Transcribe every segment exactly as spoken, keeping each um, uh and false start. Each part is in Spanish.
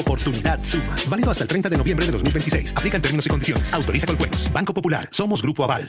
Oportunidad Suma. Válido hasta el treinta de noviembre de dos mil veintiséis. Aplica en términos y condiciones. Autoriza con juegos. Banco Popular. Somos Grupo Aval.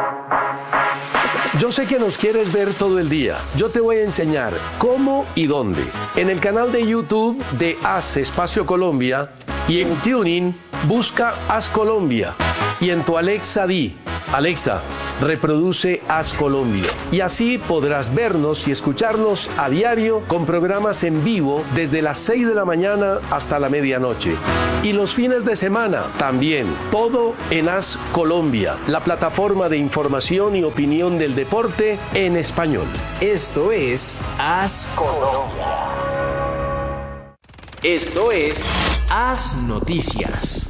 Yo sé que nos quieres ver todo el día. Yo te voy a enseñar cómo y dónde. En el canal de YouTube de Haz Espacio Colombia y en TuneIn busca Haz Colombia. Y en tu Alexa di, Alexa, reproduce Haz Colombia. Y así podrás vernos y escucharnos a diario con programas en vivo desde las seis de la mañana hasta la medianoche. Y los fines de semana también. Todo en Haz Colombia, la plataforma de información y opinión del deporte en español. Esto es Haz Colombia. Esto es Haz Noticias.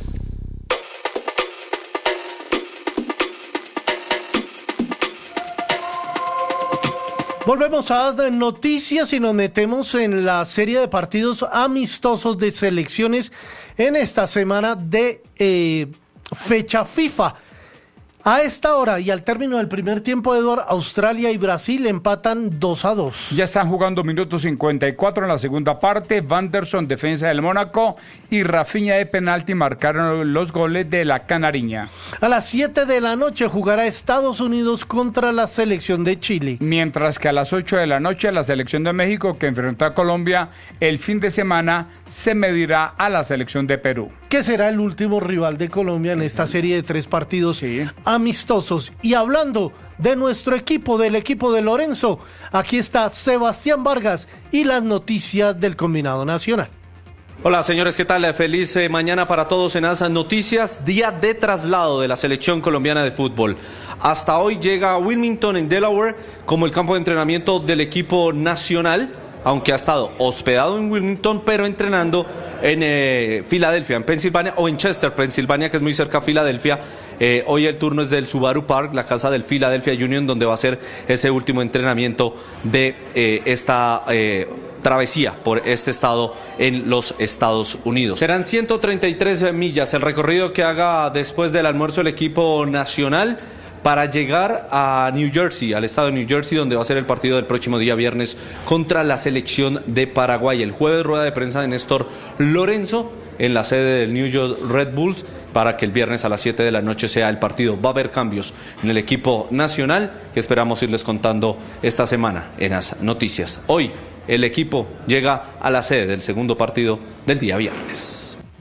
Volvemos a noticias y nos metemos en la serie de partidos amistosos de selecciones en esta semana de eh, fecha FIFA. A esta hora y al término del primer tiempo, Eduardo, Australia y Brasil empatan dos a dos. Ya están jugando minuto cincuenta y cuatro en la segunda parte. Vanderson, defensa del Mónaco, y Rafinha de penalti marcaron los goles de la Canariña. A las siete de la noche jugará Estados Unidos contra la selección de Chile. Mientras que a las ocho de la noche la selección de México, que enfrentó a Colombia el fin de semana, se medirá a la selección de Perú. Que será el último rival de Colombia en esta serie de tres partidos sí. amistosos. Y hablando de nuestro equipo, del equipo de Lorenzo, aquí está Sebastián Vargas y las noticias del Combinado Nacional. Hola señores, ¿qué tal? Feliz eh, mañana para todos en ASA Noticias, día de traslado de la selección colombiana de fútbol. Hasta hoy llega a Wilmington en Delaware como el campo de entrenamiento del equipo nacional, aunque ha estado hospedado en Wilmington, pero entrenando en eh, Filadelfia, en Pensilvania, o en Chester, Pensilvania, que es muy cerca a Filadelfia. Eh, hoy el turno es del Subaru Park, la casa del Philadelphia Union, donde va a ser ese último entrenamiento de eh, esta eh, travesía por este estado en los Estados Unidos. Serán ciento treinta y tres millas el recorrido que haga después del almuerzo el equipo nacional para llegar a New Jersey, al estado de New Jersey, donde va a ser el partido del próximo día viernes contra la selección de Paraguay. El jueves, rueda de prensa de Néstor Lorenzo en la sede del New York Red Bulls, para que el viernes a las siete de la noche sea el partido. Va a haber cambios en el equipo nacional que esperamos irles contando esta semana en las noticias. Hoy el equipo llega a la sede del segundo partido del día viernes.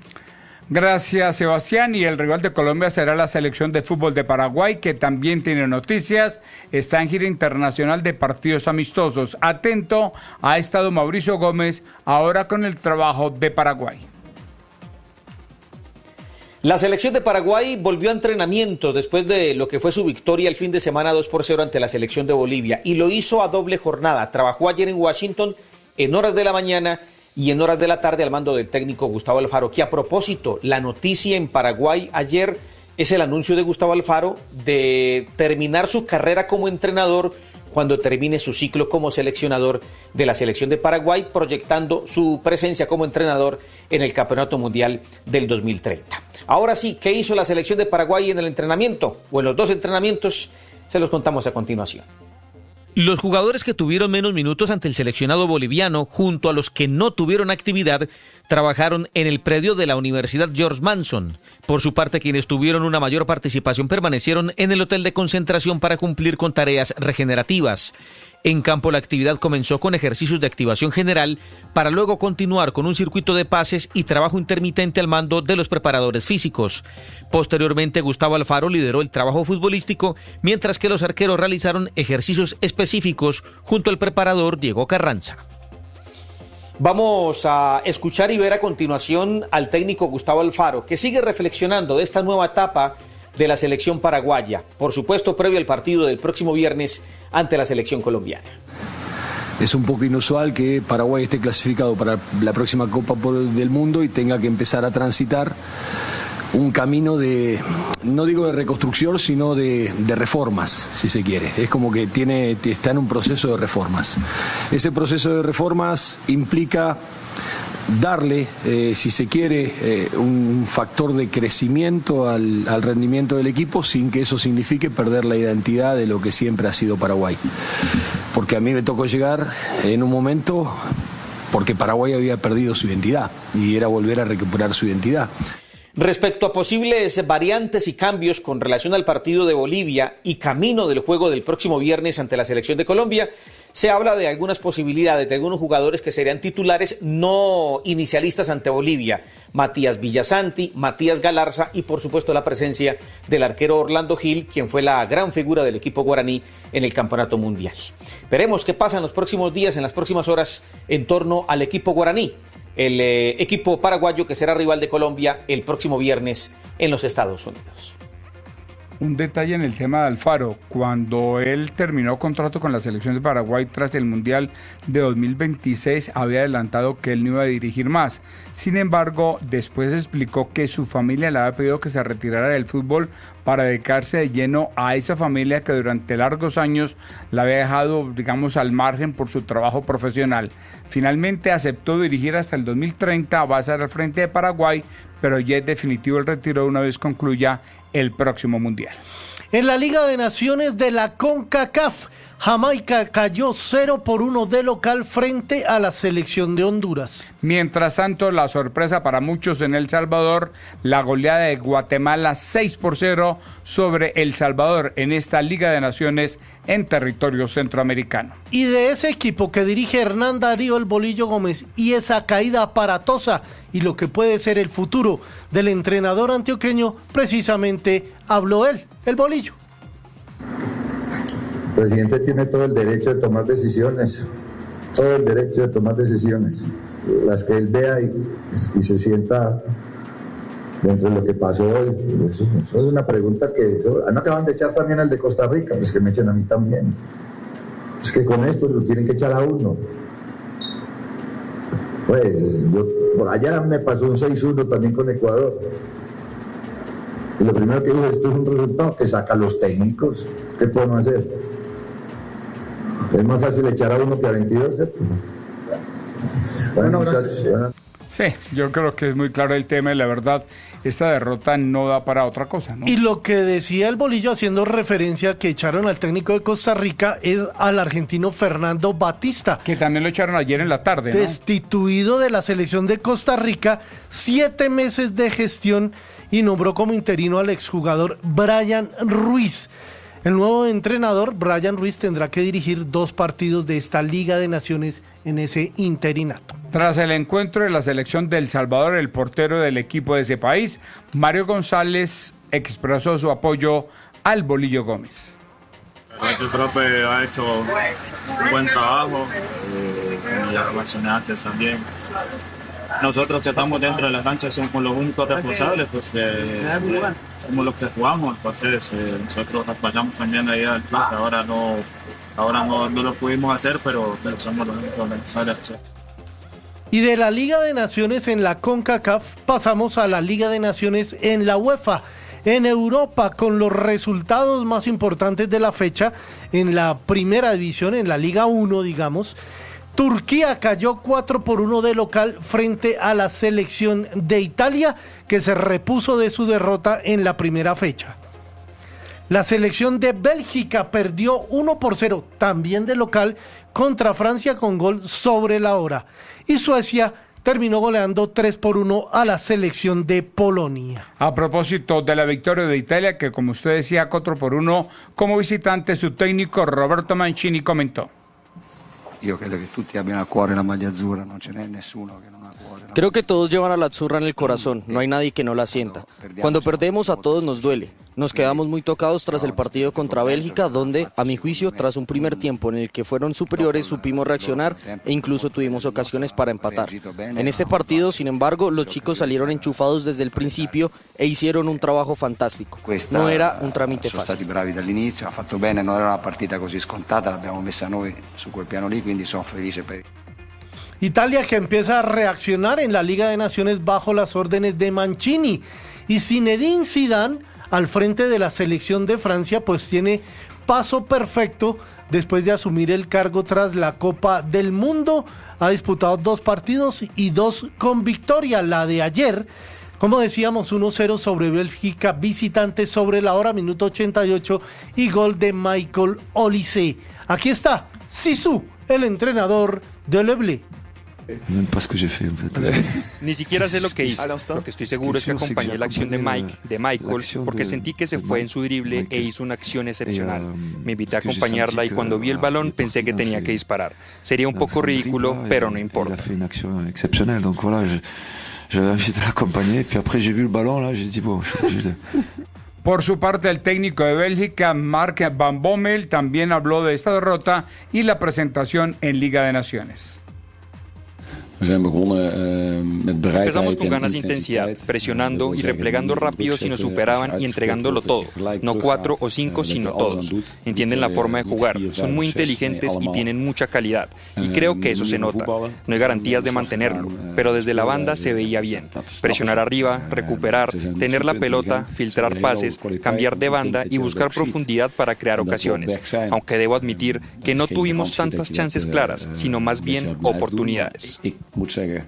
Gracias, Sebastián. Y el rival de Colombia será la selección de fútbol de Paraguay, que también tiene noticias. Está en gira internacional de partidos amistosos. Atento, ha estado Mauricio Gómez ahora con el trabajo de Paraguay. La selección de Paraguay volvió a entrenamiento después de lo que fue su victoria el fin de semana dos por cero ante la selección de Bolivia, y lo hizo a doble jornada. Trabajó ayer en Washington en horas de la mañana y en horas de la tarde al mando del técnico Gustavo Alfaro, que a propósito, la noticia en Paraguay ayer es el anuncio de Gustavo Alfaro de terminar su carrera como entrenador cuando termine su ciclo como seleccionador de la selección de Paraguay, proyectando su presencia como entrenador en el Campeonato Mundial del dos mil treinta. Ahora sí, ¿qué hizo la selección de Paraguay en el entrenamiento? O en los dos entrenamientos, se los contamos a continuación. Los jugadores que tuvieron menos minutos ante el seleccionado boliviano, junto a los que no tuvieron actividad, trabajaron en el predio de la Universidad George Mason. Por su parte, quienes tuvieron una mayor participación permanecieron en el hotel de concentración para cumplir con tareas regenerativas. En campo, la actividad comenzó con ejercicios de activación general para luego continuar con un circuito de pases y trabajo intermitente al mando de los preparadores físicos. Posteriormente, Gustavo Alfaro lideró el trabajo futbolístico, mientras que los arqueros realizaron ejercicios específicos junto al preparador Diego Carranza. Vamos a escuchar y ver a continuación al técnico Gustavo Alfaro, que sigue reflexionando de esta nueva etapa de la selección paraguaya, por supuesto previo al partido del próximo viernes ante la selección colombiana. Es un poco inusual que Paraguay esté clasificado para la próxima Copa del Mundo y tenga que empezar a transitar un camino de, no digo de reconstrucción, sino de, de reformas, si se quiere. Es como que tiene, está en un proceso de reformas. Ese proceso de reformas implica darle, eh, si se quiere, eh, un factor de crecimiento al, al rendimiento del equipo, sin que eso signifique perder la identidad de lo que siempre ha sido Paraguay. Porque a mí me tocó llegar en un momento, por porque Paraguay había perdido su identidad y era volver a recuperar su identidad. Respecto a posibles variantes y cambios con relación al partido de Bolivia y camino del juego del próximo viernes ante la selección de Colombia, se habla de algunas posibilidades de algunos jugadores que serían titulares no inicialistas ante Bolivia. Matías Villasanti, Matías Galarza y por supuesto la presencia del arquero Orlando Gil, quien fue la gran figura del equipo guaraní en el campeonato mundial. Veremos qué pasa en los próximos días, en las próximas horas en torno al equipo guaraní. El eh, equipo paraguayo que será rival de Colombia el próximo viernes en los Estados Unidos. Un detalle en el tema de Alfaro, cuando él terminó contrato con la selección de Paraguay tras el Mundial de dos mil veintiséis, había adelantado que él no iba a dirigir más. Sin embargo, después explicó que su familia le había pedido que se retirara del fútbol para dedicarse de lleno a esa familia que durante largos años la había dejado, digamos, al margen por su trabajo profesional. Finalmente aceptó dirigir hasta el dos mil treinta, va a estar al frente de Paraguay, pero ya es definitivo el retiro una vez concluya el próximo Mundial. En la Liga de Naciones de la CONCACAF, Jamaica cayó cero por uno de local frente a la selección de Honduras. Mientras tanto, la sorpresa para muchos en El Salvador, la goleada de Guatemala seis por cero sobre El Salvador en esta Liga de Naciones en territorio centroamericano. Y de ese equipo que dirige Hernán Darío El Bolillo Gómez y esa caída aparatosa y lo que puede ser el futuro del entrenador antioqueño, precisamente habló él, El Bolillo. El presidente tiene todo el derecho de tomar decisiones, todo el derecho de tomar decisiones, las que él vea y, y se sienta dentro de lo que pasó hoy. Eso, eso es una pregunta que eso, no acaban de echar también al de Costa Rica, pues que me echen a mí también. Es que con esto lo tienen que echar a uno. Pues yo, por allá me pasó un seis uno también con Ecuador. Y lo primero que dije, esto es un resultado que saca a los técnicos. ¿Qué podemos hacer? Es más fácil echar a uno que a veintidós. ¿eh? Bueno, gracias. Sí, yo creo que es muy claro el tema y la verdad, esta derrota no da para otra cosa, ¿no? Y lo que decía El Bolillo, haciendo referencia que echaron al técnico de Costa Rica, es al argentino Fernando Batista. Que también lo echaron ayer en la tarde, ¿no? Destituido de la selección de Costa Rica, siete meses de gestión y nombró como interino al exjugador Brian Ruiz. El nuevo entrenador, Brian Ruiz, tendrá que dirigir dos partidos de esta Liga de Naciones en ese interinato. Tras el encuentro de la selección de El Salvador, el portero del equipo de ese país, Mario González, expresó su apoyo al Bolillo Gómez. El profe ha hecho un buen trabajo, eh, como ya mencioné antes también. Nosotros que estamos dentro de la cancha somos los únicos responsables, pues eh, somos los que jugamos, entonces eh, nosotros apoyamos también la idea del club, ahora no, ahora no, no lo pudimos hacer, pero, pero somos los únicos necesarios. Y de la Liga de Naciones en la CONCACAF pasamos a la Liga de Naciones en la UEFA. En Europa, con los resultados más importantes de la fecha, en la primera división, en la Liga uno, digamos, Turquía cayó cuatro por uno de local frente a la selección de Italia, que se repuso de su derrota en la primera fecha. La selección de Bélgica perdió uno por cero, también de local, contra Francia con gol sobre la hora. Y Suecia terminó goleando tres por uno a la selección de Polonia. A propósito de la victoria de Italia, que como usted decía, cuatro por uno, como visitante, su técnico Roberto Mancini comentó. Io credo che tutti abbiano a cuore la maglia azzurra, non ce n'è nessuno che non ha cuore. Creo que todos llevan a la azzurra en el corazón, no hay nadie que no la sienta. Cuando perdemos a todos nos duele. Nos quedamos muy tocados tras el partido contra Bélgica, donde, a mi juicio, tras un primer tiempo en el que fueron superiores, supimos reaccionar e incluso tuvimos ocasiones para empatar. En este partido, sin embargo, los chicos salieron enchufados desde el principio e hicieron un trabajo fantástico. No era un trámite fácil. Sono stati bravi dall'inizio, ha fatto bene, non era una partita così scontata, l'abbiamo messa noi su quel piano lì, quindi sono felice per... Italia que empieza a reaccionar en la Liga de Naciones bajo las órdenes de Mancini, y Zinedine Zidane al frente de la selección de Francia pues tiene paso perfecto después de asumir el cargo tras la Copa del Mundo. Ha disputado dos partidos y dos con victoria, la de ayer, como decíamos, uno cero sobre Bélgica, visitante sobre la hora, minuto ochenta y ocho, y gol de Michael Olise. Aquí está Zizou, el entrenador de Le Bleu. Ni siquiera sé lo que hice. Lo que estoy seguro es que acompañé la acción de Mike, de Michael, porque sentí que se fue en su drible e hizo una acción excepcional. Me invité a acompañarla y cuando vi el balón pensé que tenía que disparar. Sería un poco ridículo, pero no importa. Por su parte, el técnico de Bélgica, Mark Van Bommel, también habló de esta derrota y la presentación en Liga de Naciones. Empezamos con ganas de intensidad, presionando y replegando rápido si nos superaban y entregándolo todo. No cuatro o cinco, sino todos. Entienden la forma de jugar, son muy inteligentes y tienen mucha calidad. Y creo que eso se nota. No hay garantías de mantenerlo, pero desde la banda se veía bien. Presionar arriba, recuperar, tener la pelota, filtrar pases, cambiar de banda y buscar profundidad para crear ocasiones. Aunque debo admitir que no tuvimos tantas chances claras, sino más bien oportunidades. moet zeggen,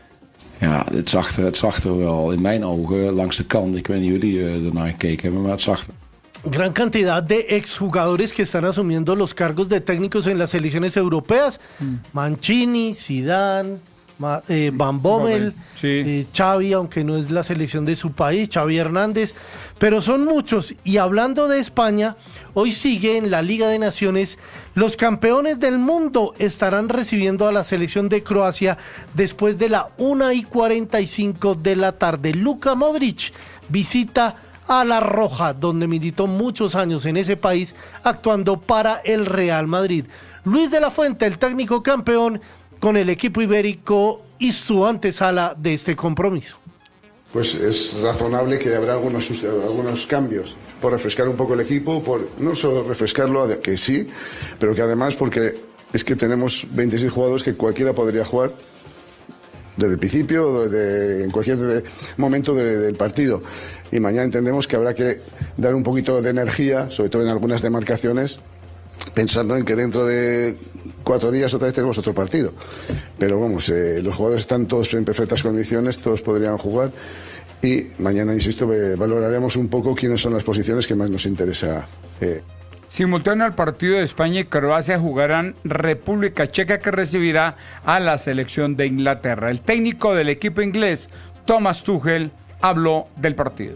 ja, het zag, er, het zag er wel in mijn ogen langs de kant. Ik weet niet hoe jullie uh, ernaar gekeken hebben, maar het zag er. Gran cantidad de exjugadores que están asumiendo los cargos de técnicos en las selecciones europeas. Mm. Mancini, Zidane, Ma, eh, Van Bommel, sí. eh, Xavi, aunque no es la selección de su país, Xavi Hernández, pero son muchos. Y hablando de España, hoy sigue en la Liga de Naciones. Los campeones del mundo estarán recibiendo a la selección de Croacia después de la una y cuarenta y cinco de la tarde. Luka Modric visita a La Roja, donde militó muchos años en ese país, actuando para el Real Madrid. Luis de la Fuente, el técnico campeón con el equipo ibérico, y su antesala de este compromiso. Pues es razonable que habrá algunos, algunos cambios por refrescar un poco el equipo, por no solo refrescarlo, que sí, pero que además porque es que tenemos veintiséis jugadores que cualquiera podría jugar desde el principio, de, en cualquier de, momento de, del partido. Y mañana entendemos que habrá que dar un poquito de energía, sobre todo en algunas demarcaciones, pensando en que dentro de cuatro días otra vez tenemos otro partido. Pero vamos, eh, los jugadores están todos en perfectas condiciones, todos podrían jugar y mañana, insisto, valoraremos un poco quiénes son las posiciones que más nos interesa. Eh. Simultáneo al partido de España y Croacia jugarán República Checa, que recibirá a la selección de Inglaterra. El técnico del equipo inglés, Thomas Tuchel, habló del partido.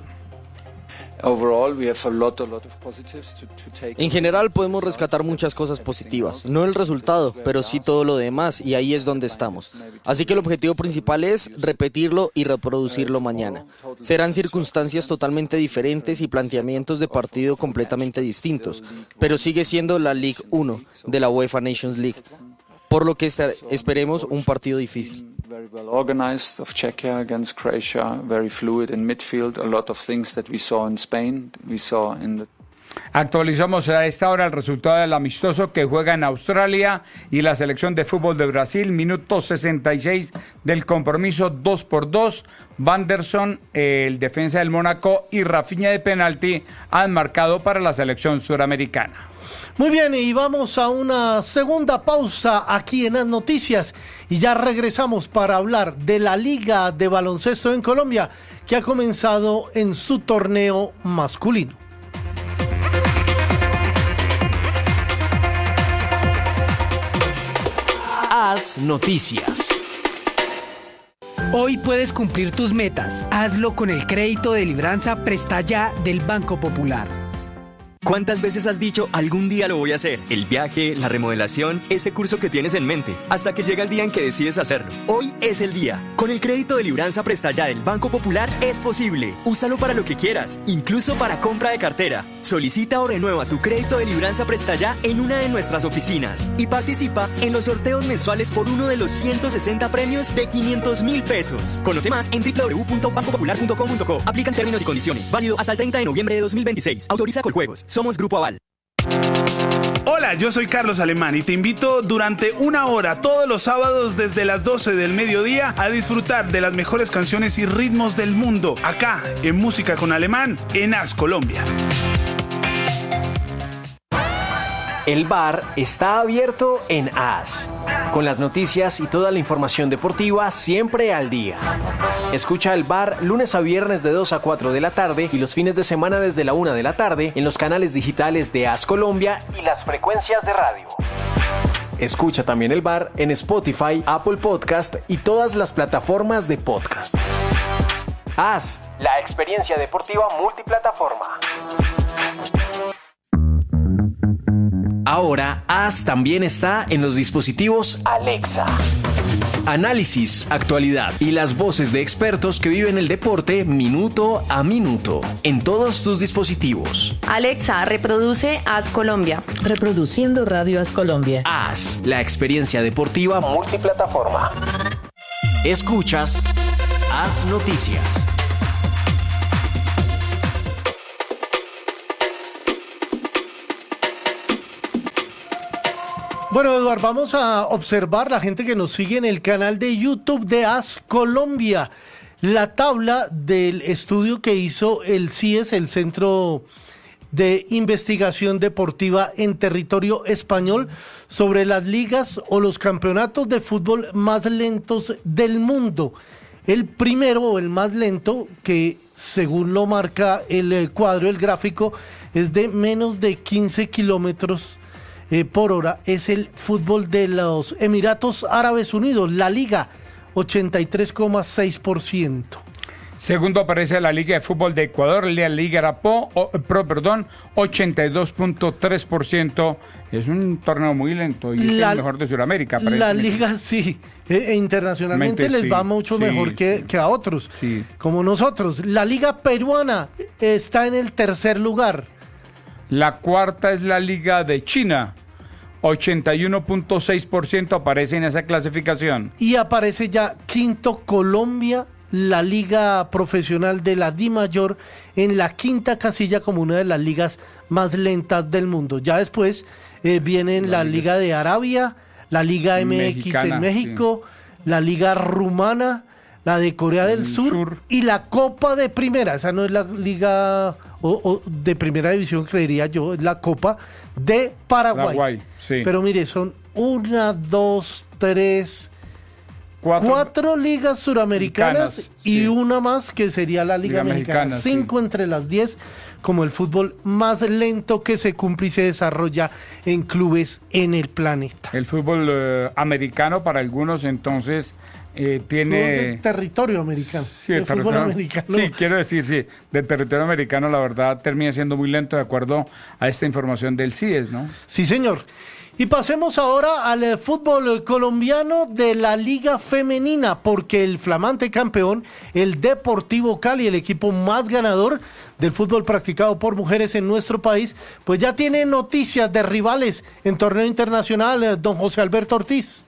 En general podemos rescatar muchas cosas positivas, no el resultado, pero sí todo lo demás, y ahí es donde estamos. Así que el objetivo principal es repetirlo y reproducirlo mañana. Serán circunstancias totalmente diferentes y planteamientos de partido completamente distintos, pero sigue siendo la Ligue uno de la UEFA Nations League, por lo que esperemos un partido difícil. Very well organized of Czechia against Croatia, very fluid in midfield, a lot of things that we saw in Spain, we saw in the... Actualizamos a esta hora el resultado del amistoso que juega en Australia y la selección de fútbol de Brasil. Minuto sesenta y seis del compromiso, dos por dos. Vanderson, el defensa del Mónaco, y Rafinha de penalti han marcado para la selección suramericana. Muy bien, y vamos a una segunda pausa aquí en las noticias y ya regresamos para hablar de la Liga de Baloncesto en Colombia, que ha comenzado en su torneo masculino. Haz noticias. Hoy puedes cumplir tus metas. Hazlo con el crédito de Libranza Presta Ya del Banco Popular. ¿Cuántas veces has dicho, algún día lo voy a hacer? El viaje, la remodelación, ese curso que tienes en mente, hasta que llega el día en que decides hacerlo. Hoy es el día. Con el crédito de Libranza Presta Ya del Banco Popular es posible. Úsalo para lo que quieras, incluso para compra de cartera. Solicita o renueva tu crédito de Libranza Presta Ya en una de nuestras oficinas y participa en los sorteos mensuales por uno de los ciento sesenta premios de quinientos mil pesos. Conoce más en doble u doble u doble u punto banco popular punto com punto co. Aplican términos y condiciones. Válido hasta el treinta de noviembre de dos mil veintiséis. Autoriza Coljuegos. Somos Grupo Aval. Hola, yo soy Carlos Alemán y te invito durante una hora todos los sábados desde las doce del mediodía a disfrutar de las mejores canciones y ritmos del mundo, acá en Música con Alemán en Haz Colombia. El bar está abierto en Haz, con las noticias y toda la información deportiva siempre al día. Escucha el bar lunes a viernes de dos a cuatro de la tarde y los fines de semana desde la una de la tarde en los canales digitales de Haz Colombia y las frecuencias de radio. Escucha también el V A R en Spotify, Apple Podcast y todas las plataformas de podcast. Haz la experiencia deportiva multiplataforma. Ahora, Haz también está en los dispositivos Alexa. Análisis, actualidad y las voces de expertos que viven el deporte minuto a minuto en todos tus dispositivos. Alexa, reproduce Haz Colombia. Reproduciendo Radio Haz Colombia. Haz la experiencia deportiva multiplataforma. Escuchas Haz Noticias. Bueno, Eduardo, vamos a observar la gente que nos sigue en el canal de YouTube de Haz Colombia. La tabla del estudio que hizo el C I E S, el Centro de Investigación Deportiva en Territorio Español, sobre las ligas o los campeonatos de fútbol más lentos del mundo. El primero o el más lento, que según lo marca el cuadro, el gráfico, es de menos de quince kilómetros Eh, por hora, es el fútbol de los Emiratos Árabes Unidos, la Liga, ochenta y tres coma seis por ciento. Segundo aparece la Liga de Fútbol de Ecuador, la Liga Pro, o, Pro perdón, ochenta y dos punto tres por ciento. Es un torneo muy lento y es la, el mejor de Sudamérica. La Liga sí, e, e internacionalmente les sí, va mucho sí, mejor que, sí. que a otros, sí. como nosotros. La Liga Peruana está en el tercer lugar. La cuarta es la Liga de China. ochenta y uno punto seis por ciento aparece en esa clasificación. Y aparece ya quinto Colombia, la liga profesional de la DIMAYOR, en la quinta casilla como una de las ligas más lentas del mundo. Ya después eh, vienen la, la Liga de Arabia, la Liga M X Mexicana, en México, sí. La Liga Rumana, la de Corea del Sur, Sur y la Copa de Primera. Esa no es la Liga o, o de Primera División, creería yo, es la Copa de Paraguay. Paraguay, sí. Pero mire, son una, dos, tres, cuatro, cuatro ligas suramericanas sí. y una más que sería la Liga, Liga Mexicana. Mexicana. Cinco sí. entre las diez, como el fútbol más lento que se cumple y se desarrolla en clubes en el planeta. El fútbol eh, americano para algunos entonces eh, tiene... Fútbol de territorio americano. Sí, el fútbol americano. Sí, quiero decir, sí, de territorio americano la verdad termina siendo muy lento de acuerdo a esta información del C I E S, ¿no? Sí, señor. Y pasemos ahora al eh, fútbol colombiano de la Liga Femenina, porque el flamante campeón, el Deportivo Cali, el equipo más ganador del fútbol practicado por mujeres en nuestro país, pues ya tiene noticias de rivales en torneo internacional. eh, don José Alberto Ortiz.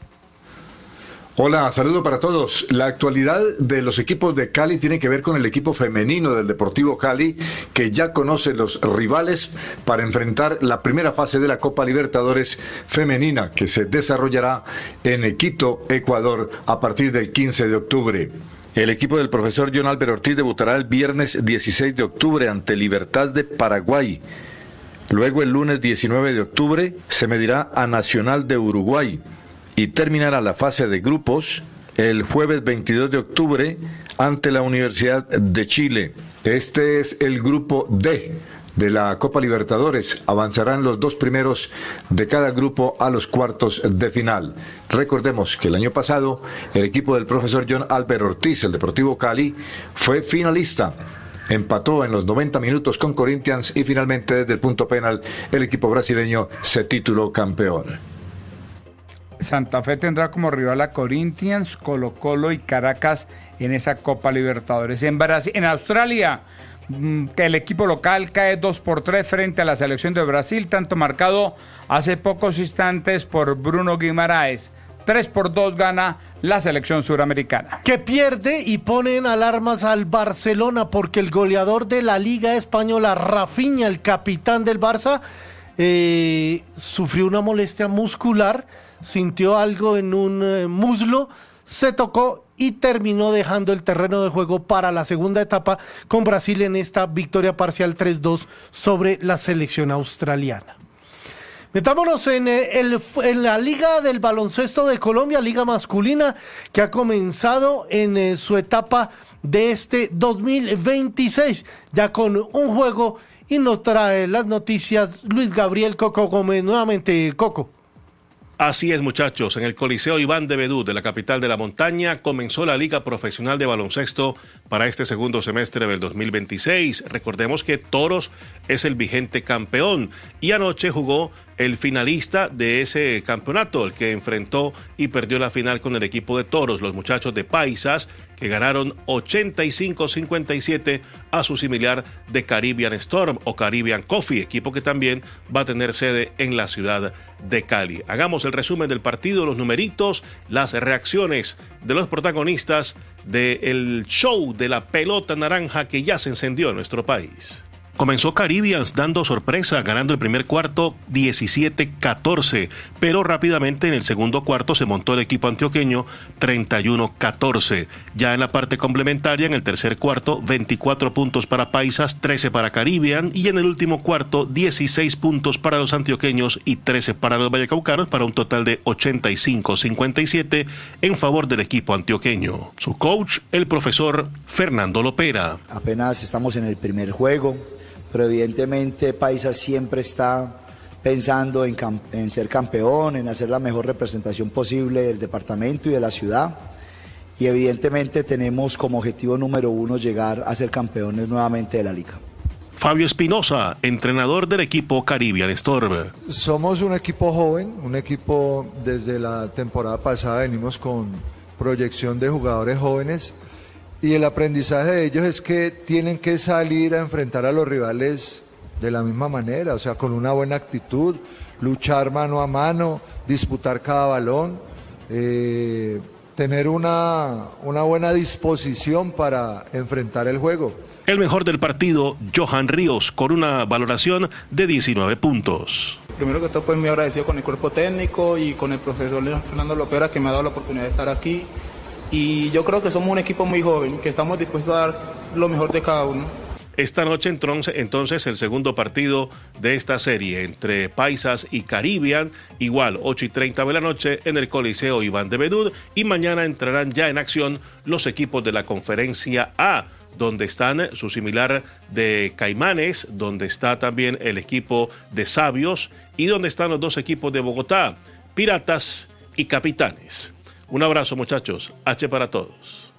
Hola, saludo para todos. La actualidad de los equipos de Cali tiene que ver con el equipo femenino del Deportivo Cali, que ya conoce los rivales para enfrentar la primera fase de la Copa Libertadores femenina, que se desarrollará en Quito, Ecuador, a partir del quince de octubre. El equipo del profesor John Álvaro Ortiz debutará el viernes dieciséis de octubre ante Libertad de Paraguay. Luego el lunes diecinueve de octubre se medirá a Nacional de Uruguay. Y terminará la fase de grupos el jueves veintidós de octubre ante la Universidad de Chile. Este es el grupo D de la Copa Libertadores. Avanzarán los dos primeros de cada grupo a los cuartos de final. Recordemos que el año pasado el equipo del profesor John Álvaro Ortiz, el Deportivo Cali, fue finalista. Empató en los noventa minutos con Corinthians y finalmente desde el punto penal el equipo brasileño se tituló campeón. Santa Fe tendrá como rival a Corinthians, Colo Colo y Caracas en esa Copa Libertadores. En Brasil, en Australia, que el equipo local cae dos por tres frente a la selección de Brasil, tanto marcado hace pocos instantes por Bruno Guimaraes. tres por dos gana la selección suramericana. Que pierde y ponen alarmas al Barcelona porque el goleador de la Liga Española, Rafinha, el capitán del Barça, eh, sufrió una molestia muscular, sintió algo en un eh, muslo, se tocó y terminó dejando el terreno de juego para la segunda etapa con Brasil en esta victoria parcial tres dos sobre la selección australiana. Metámonos en, eh, el, en la Liga del Baloncesto de Colombia, Liga Masculina, que ha comenzado en eh, su etapa de este dos mil veintiséis, ya con un juego, y nos trae las noticias Luis Gabriel Coco Gómez. Nuevamente, Coco. Así es, muchachos, en el Coliseo Iván de Bedú de la capital de la montaña comenzó la Liga Profesional de Baloncesto para este segundo semestre del dos mil veintiséis. Recordemos que Toros es el vigente campeón y anoche jugó el finalista de ese campeonato, el que enfrentó y perdió la final con el equipo de Toros, los muchachos de Paisas, que ganaron ochenta y cinco a cincuenta y siete a su similar de Caribbean Storm o Caribbean Coffee, equipo que también va a tener sede en la ciudad de Cali. Hagamos el resumen del partido, los numeritos, las reacciones de los protagonistas del show de la pelota naranja que ya se encendió en nuestro país. Comenzó Caribbeans dando sorpresa, ganando el primer cuarto diecisiete a catorce, pero rápidamente en el segundo cuarto se montó el equipo antioqueño treinta y uno a catorce. Ya en la parte complementaria, en el tercer cuarto, veinticuatro puntos para Paisas, trece para Caribbean, y en el último cuarto, dieciséis puntos para los antioqueños y trece para los vallecaucanos, para un total de ochenta y cinco a cincuenta y siete en favor del equipo antioqueño. Su coach, el profesor Fernando Lopera. Apenas estamos en el primer juego, pero evidentemente Paisas siempre está pensando en, en ser campeón, en hacer la mejor representación posible del departamento y de la ciudad, y evidentemente tenemos como objetivo número uno llegar a ser campeones nuevamente de la liga. Fabio Espinosa, entrenador del equipo Caribbean Storm. Somos un equipo joven, un equipo desde la temporada pasada venimos con proyección de jugadores jóvenes, y el aprendizaje de ellos es que tienen que salir a enfrentar a los rivales de la misma manera, o sea, con una buena actitud, luchar mano a mano, disputar cada balón, eh, tener una, una buena disposición para enfrentar el juego. El mejor del partido, Johan Ríos, con una valoración de diecinueve puntos. Primero que todo, pues muy agradecido con el cuerpo técnico y con el profesor Fernando Lopera, que me ha dado la oportunidad de estar aquí. Y yo creo que somos un equipo muy joven, que estamos dispuestos a dar lo mejor de cada uno. Esta noche entonces el segundo partido de esta serie entre Paisas y Caribbean, igual ocho y treinta de la noche en el Coliseo Iván de Bedú, y mañana entrarán ya en acción los equipos de la Conferencia A, donde están su similar de Caimanes, donde está también el equipo de Sabios y donde están los dos equipos de Bogotá, Piratas y Capitanes. Un abrazo, muchachos. H para todos.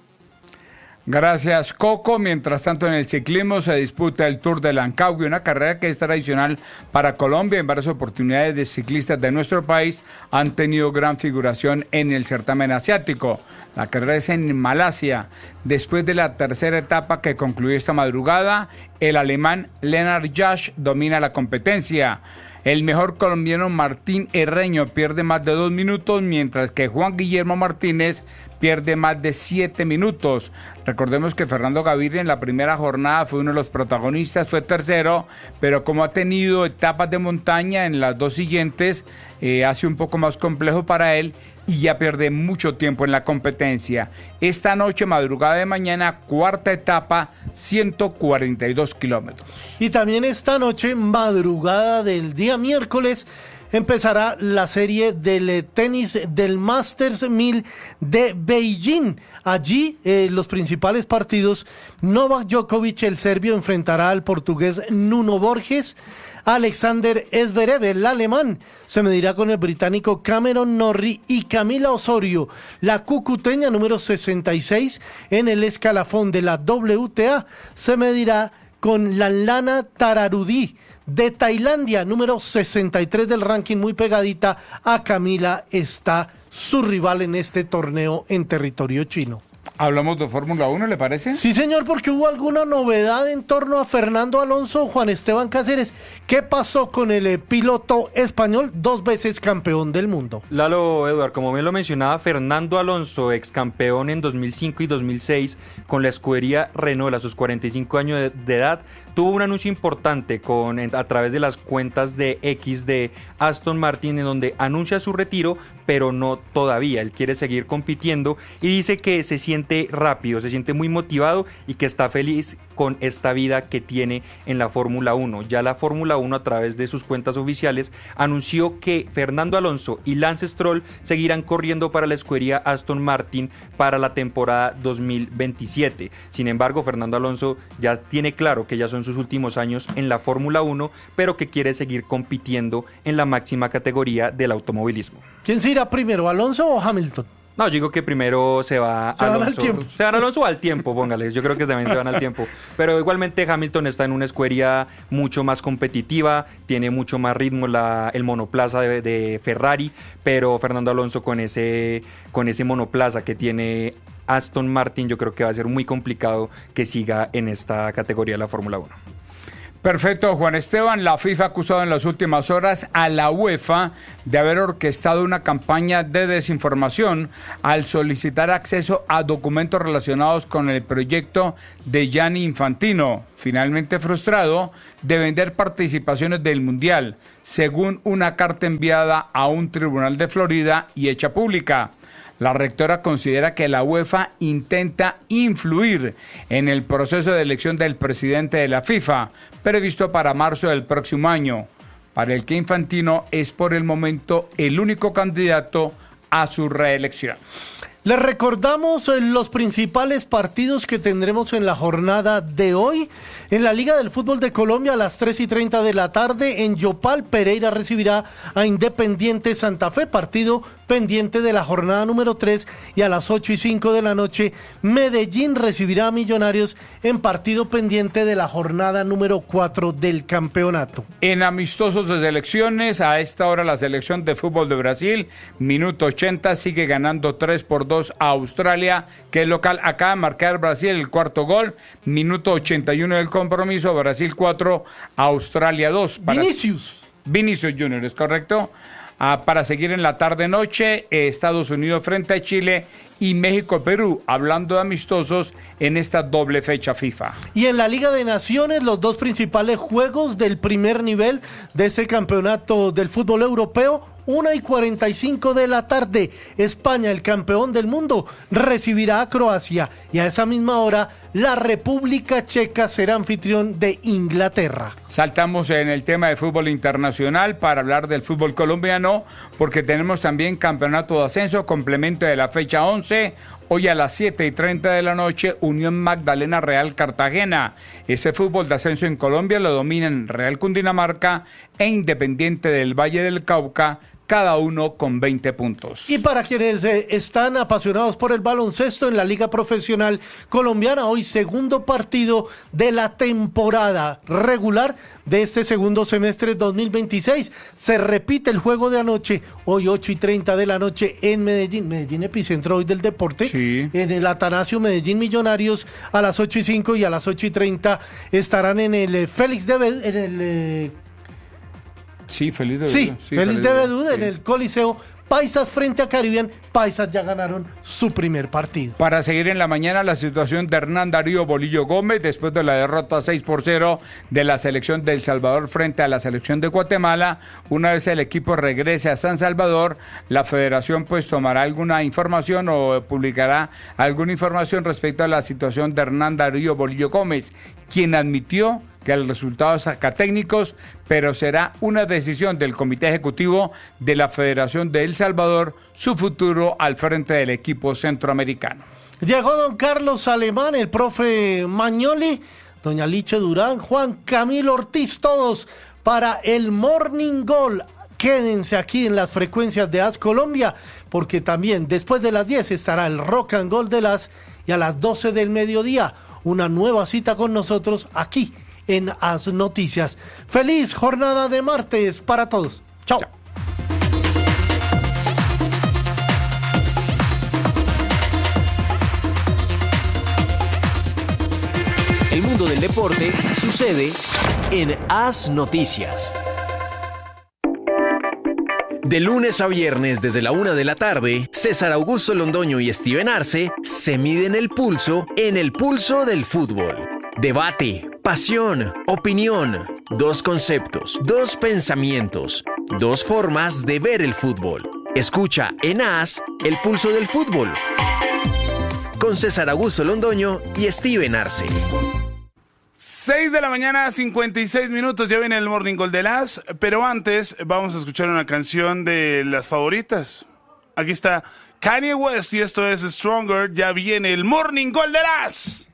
Gracias, Coco. Mientras tanto, en el ciclismo se disputa el Tour de Langkawi, una carrera que es tradicional para Colombia. En varias oportunidades de ciclistas de nuestro país han tenido gran figuración en el certamen asiático. La carrera es en Malasia. Después de la tercera etapa que concluyó esta madrugada, el alemán Lennart Jasch domina la competencia. El mejor colombiano Martín Herreño pierde más de dos minutos, mientras que Juan Guillermo Martínez pierde más de siete minutos. Recordemos que Fernando Gaviria en la primera jornada fue uno de los protagonistas, fue tercero, pero como ha tenido etapas de montaña en las dos siguientes, eh, hace un poco más complejo para él y ya pierde mucho tiempo en la competencia. Esta noche, madrugada de mañana, cuarta etapa, ciento cuarenta y dos kilómetros. Y también esta noche, madrugada del día miércoles, empezará la serie del tenis del Masters mil de Beijing. Allí eh, los principales partidos: Novak Djokovic, el serbio, enfrentará al portugués Nuno Borges. Alexander Zverev, el alemán, se medirá con el británico Cameron Norrie, y Camila Osorio, la cucuteña número sesenta y seis en el escalafón de la W T A, se medirá con Lanlana Tararudi de Tailandia, número sesenta y tres del ranking, muy pegadita a Camila está su rival en este torneo en territorio chino. ¿Hablamos de Fórmula uno, le parece? Sí, señor, porque hubo alguna novedad en torno a Fernando Alonso. Juan Esteban Cáceres, ¿qué pasó con el eh, piloto español, dos veces campeón del mundo? Lalo, Eduard, como bien lo mencionaba, Fernando Alonso, ex campeón en dos mil cinco y dos mil seis con la escudería Renault a sus cuarenta y cinco años de, de edad, tuvo un anuncio importante con, a través de las cuentas de X de Aston Martin, en donde anuncia su retiro, pero no todavía. Él quiere seguir compitiendo y dice que se siente siente rápido, se siente muy motivado y que está feliz con esta vida que tiene en la Fórmula uno. Ya la Fórmula uno, a través de sus cuentas oficiales, anunció que Fernando Alonso y Lance Stroll seguirán corriendo para la escudería Aston Martin para la temporada dos mil veintisiete. Sin embargo, Fernando Alonso ya tiene claro que ya son sus últimos años en la Fórmula uno, pero que quiere seguir compitiendo en la máxima categoría del automovilismo. ¿Quién se irá primero, Alonso o Hamilton? No, yo digo que primero se va se Alonso. Van al tiempo. Se van Alonso al tiempo, póngale. Yo creo que también se van al tiempo. Pero igualmente Hamilton está en una escudería mucho más competitiva, tiene mucho más ritmo la, el monoplaza de, de Ferrari, pero Fernando Alonso con ese, con ese monoplaza que tiene Aston Martin, yo creo que va a ser muy complicado que siga en esta categoría de la Fórmula uno. Perfecto, Juan Esteban. La FIFA ha acusado en las últimas horas a la UEFA de haber orquestado una campaña de desinformación al solicitar acceso a documentos relacionados con el proyecto de Gianni Infantino, finalmente frustrado, de vender participaciones del Mundial, según una carta enviada a un tribunal de Florida y hecha pública. La rectora considera que la UEFA intenta influir en el proceso de elección del presidente de la FIFA, previsto para marzo del próximo año, para el que Infantino es por el momento el único candidato a su reelección. Les recordamos los principales partidos que tendremos en la jornada de hoy. En la Liga del Fútbol de Colombia, a las tres y treinta de la tarde, en Yopal, Pereira recibirá a Independiente Santa Fe, partido pendiente de la jornada número tres, y a las ocho y cinco de la noche, Medellín recibirá a Millonarios en partido pendiente de la jornada número cuatro del campeonato. En amistosos de selecciones, a esta hora la selección de fútbol de Brasil, minuto ochenta, sigue ganando tres por dos a Australia, que es local. Acaba de marcar Brasil el cuarto gol, minuto ochenta y uno del compromiso, Brasil cuatro, Australia dos. Para... Vinicius. Vinicius Junior, ¿es correcto? Ah, para seguir en la tarde-noche, eh, Estados Unidos frente a Chile y México-Perú, hablando de amistosos en esta doble fecha FIFA. Y en la Liga de Naciones, los dos principales juegos del primer nivel de este campeonato del fútbol europeo, una y cuarenta y cinco de la tarde, España, el campeón del mundo, recibirá a Croacia, y a esa misma hora la República Checa será anfitrión de Inglaterra. Saltamos en el tema de fútbol internacional para hablar del fútbol colombiano, porque tenemos también campeonato de ascenso, complemento de la fecha once. Hoy a las siete y treinta de la noche, Unión Magdalena Real Cartagena. Ese fútbol de ascenso en Colombia lo dominan Real Cundinamarca e Independiente del Valle del Cauca, cada uno con veinte puntos. Y para quienes eh, están apasionados por el baloncesto en la Liga Profesional Colombiana, hoy segundo partido de la temporada regular de este segundo semestre dos mil veintiséis. Se repite el juego de anoche, hoy ocho y treinta de la noche en Medellín, Medellín epicentro hoy del deporte, sí. En el Atanasio Medellín Millonarios a las ocho y cinco, y a las ocho y treinta estarán en el eh, Félix de Bedú, en el... Eh, Sí, feliz de Sí, sí, feliz feliz de de Bedú sí. en el Coliseo. Paisas frente a Caribbean. Paisas ya ganaron su primer partido. Para seguir en la mañana, la situación de Hernán Darío Bolillo Gómez después de la derrota seis por cero de la selección de El Salvador frente a la selección de Guatemala. Una vez el equipo regrese a San Salvador, la federación pues tomará alguna información o publicará alguna información respecto a la situación de Hernán Darío Bolillo Gómez, quien admitió que el resultado saca técnicos, pero será una decisión del Comité Ejecutivo de la Federación de El Salvador su futuro al frente del equipo centroamericano. Llegó don Carlos Alemán, el profe Magnoli, doña Liche Durán, Juan Camilo Ortiz, todos para el Morning Goal. Quédense aquí en las frecuencias de A S Colombia, porque también después de las diez estará el Rock and Gold de las, y a las doce del mediodía una nueva cita con nosotros aquí en A S Noticias. Feliz jornada de martes para todos. Chao. Chao. El mundo del deporte sucede en A S Noticias. De lunes a viernes desde la una de la tarde, César Augusto Londoño y Steven Arce se miden el pulso en el pulso del fútbol. Debate, pasión, opinión, dos conceptos, dos pensamientos, dos formas de ver el fútbol. Escucha en A S el pulso del fútbol. con César Augusto Londoño y Steven Arce. seis de la mañana, cincuenta y seis minutos, ya viene el Morning Call de Las, pero antes vamos a escuchar una canción de las favoritas. Aquí está Kanye West y esto es Stronger, ya viene el Morning Call de Las.